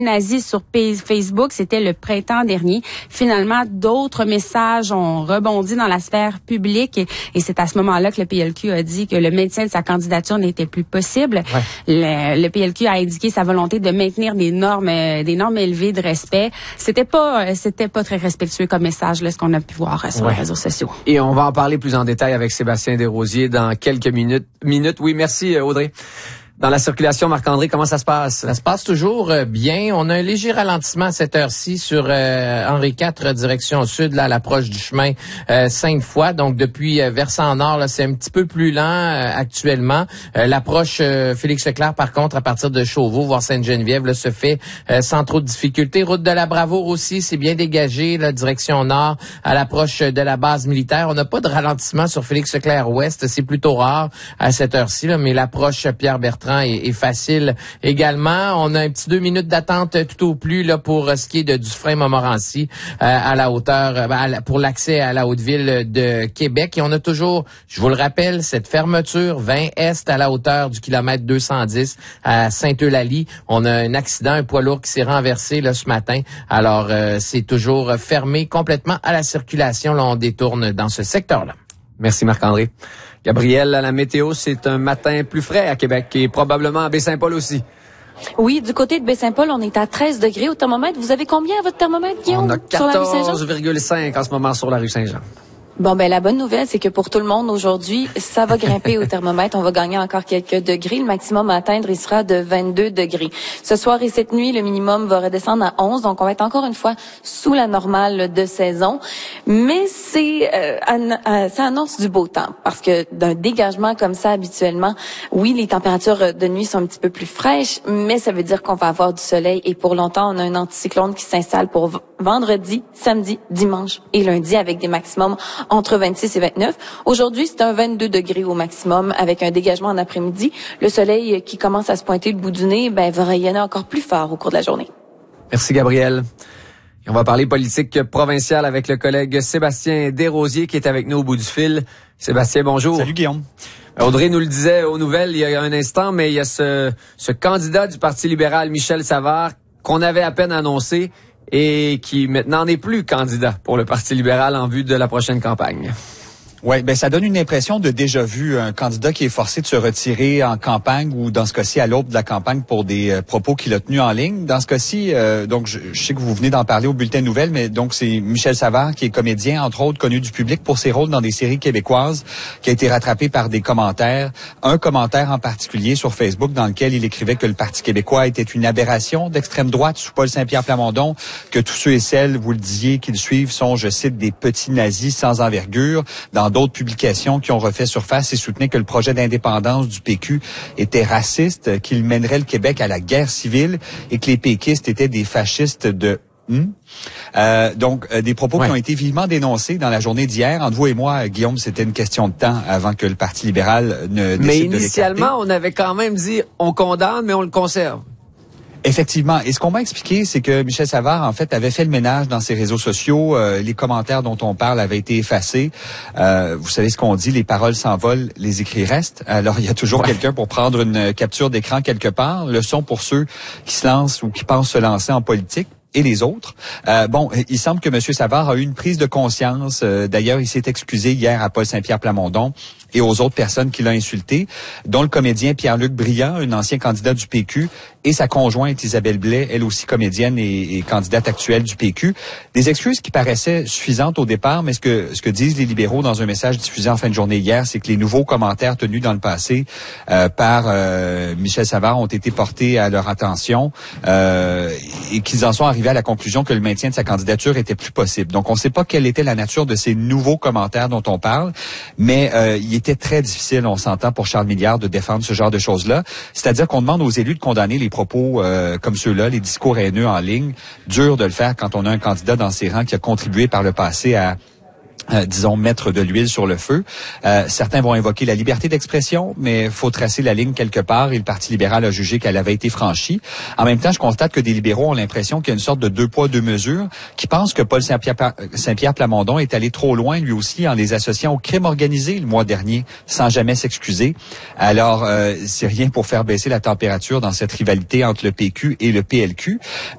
nazis sur Facebook, c'était le printemps dernier. Finalement, d'autres messages ont rebondi dans la sphère publique et c'est à ce moment-là que le PLQ a dit que le maintien de sa candidature n'était plus possible. Ouais. Le PLQ a indiqué sa volonté de maintenir des normes élevées de respect. C'était pas très respectueux comme message, là, ce qu'on a pu voir sur les réseaux sociaux. Et on va en parler plus en détail avec Sébastien Desrosiers dans quelques minutes. Oui, merci Audrey. Dans la circulation, Marc-André, comment ça se passe? Ça se passe toujours bien. On a un léger ralentissement à cette heure-ci sur Henri IV, direction sud, là, à l'approche du chemin Sainte-Foy. Donc, depuis versant nord, là, c'est un petit peu plus lent actuellement. L'approche Félix-Leclerc, par contre, à partir de Chauveau, voire Sainte-Geneviève, là, se fait sans trop de difficultés. Route de la Bravoure aussi, c'est bien dégagé, la direction nord, à l'approche de la base militaire. On n'a pas de ralentissement sur Félix-Leclerc-Ouest. C'est plutôt rare à cette heure-ci, là, mais l'approche Pierre-Bertrand est facile également. On a un petit 2 minutes d'attente tout au plus là pour ce qui est de Dufresne-Montmorency à la hauteur pour l'accès à la Haute-Ville de Québec. Et on a toujours, je vous le rappelle, cette fermeture 20 Est à la hauteur du kilomètre 210 à Sainte-Eulalie. On a un accident, un poids lourd qui s'est renversé là ce matin. Alors c'est toujours fermé complètement à la circulation. Là, on détourne dans ce secteur-là. Merci Marc-André. Gabriel, à la météo, c'est un matin plus frais à Québec et probablement à Baie-Saint-Paul aussi. Oui, du côté de Baie-Saint-Paul, on est à 13 degrés au thermomètre. Vous avez combien à votre thermomètre, Guillaume? On a 14,5 en ce moment sur la rue Saint-Jean. Bon, ben la bonne nouvelle, c'est que pour tout le monde aujourd'hui, ça va grimper au thermomètre. On va gagner encore quelques degrés. Le maximum à atteindre, il sera de 22 degrés. Ce soir et cette nuit, le minimum va redescendre à 11. Donc, on va être encore une fois sous la normale de saison. Mais ça annonce du beau temps. Parce que d'un dégagement comme ça, habituellement, oui, les températures de nuit sont un petit peu plus fraîches, mais ça veut dire qu'on va avoir du soleil. Et pour longtemps, on a un anticyclone qui s'installe pour vendredi, samedi, dimanche et lundi avec des maximums entre 26 et 29. Aujourd'hui, c'est un 22 degrés au maximum avec un dégagement en après-midi. Le soleil qui commence à se pointer le bout du nez, va rayonner encore plus fort au cours de la journée. Merci Gabriel. Et on va parler politique provinciale avec le collègue Sébastien Desrosiers qui est avec nous au bout du fil. Sébastien, bonjour. Salut Guillaume. Audrey nous le disait aux nouvelles il y a un instant, mais il y a ce candidat du Parti libéral, Michel Savard, qu'on avait à peine annoncé et qui maintenant n'est plus candidat pour le Parti libéral en vue de la prochaine campagne. Oui, ça donne une impression de déjà vu, un candidat qui est forcé de se retirer en campagne ou dans ce cas-ci à l'aube de la campagne pour des propos qu'il a tenus en ligne. Dans ce cas-ci, donc je sais que vous venez d'en parler au bulletin de nouvelles, mais donc c'est Michel Savard qui est comédien, entre autres connu du public pour ses rôles dans des séries québécoises, qui a été rattrapé par des commentaires. Un commentaire en particulier sur Facebook dans lequel il écrivait que le Parti québécois était une aberration d'extrême droite sous Paul Saint-Pierre Plamondon, que tous ceux et celles, vous le disiez, qui le suivent sont, je cite, des petits nazis sans envergure. Dans d'autres publications qui ont refait surface et soutenaient que le projet d'indépendance du PQ était raciste, qu'il mènerait le Québec à la guerre civile et que les péquistes étaient des fascistes de... Donc, des propos qui ont été vivement dénoncés dans la journée d'hier. Entre vous et moi, Guillaume, c'était une question de temps avant que le Parti libéral ne décide de l'écarter. Mais initialement, on avait quand même dit on condamne, mais on le conserve. Effectivement. Et ce qu'on m'a expliqué, c'est que Michel Savard, en fait, avait fait le ménage dans ses réseaux sociaux. Les commentaires dont on parle avaient été effacés. Vous savez ce qu'on dit, les paroles s'envolent, les écrits restent. Alors, il y a toujours quelqu'un pour prendre une capture d'écran quelque part. Leçon pour ceux qui se lancent ou qui pensent se lancer en politique. Et les autres. Il semble que M. Savard a eu une prise de conscience. D'ailleurs, il s'est excusé hier à Paul Saint-Pierre Plamondon et aux autres personnes qui l'ont insulté, dont le comédien Pierre-Luc Briand, un ancien candidat du PQ, et sa conjointe Isabelle Blais, elle aussi comédienne et candidate actuelle du PQ. Des excuses qui paraissaient suffisantes au départ, mais ce que disent les libéraux dans un message diffusé en fin de journée hier, c'est que les nouveaux commentaires tenus dans le passé par Michel Savard ont été portés à leur attention et qu'ils en sont arrivés à la conclusion que le maintien de sa candidature était plus possible. Donc, on ne sait pas quelle était la nature de ces nouveaux commentaires dont on parle, mais il était très difficile, on s'entend, pour Charles Milliard de défendre ce genre de choses-là. C'est-à-dire qu'on demande aux élus de condamner les propos comme ceux-là, les discours haineux en ligne. Dur de le faire quand on a un candidat dans ses rangs qui a contribué par le passé à disons, mettre de l'huile sur le feu. Certains vont invoquer la liberté d'expression, mais il faut tracer la ligne quelque part et le Parti libéral a jugé qu'elle avait été franchie. En même temps, je constate que des libéraux ont l'impression qu'il y a une sorte de deux poids, deux mesures, qui pensent que Paul Saint-Pierre Plamondon est allé trop loin, lui aussi, en les associant au crime organisé le mois dernier, sans jamais s'excuser. Alors, c'est rien pour faire baisser la température dans cette rivalité entre le PQ et le PLQ.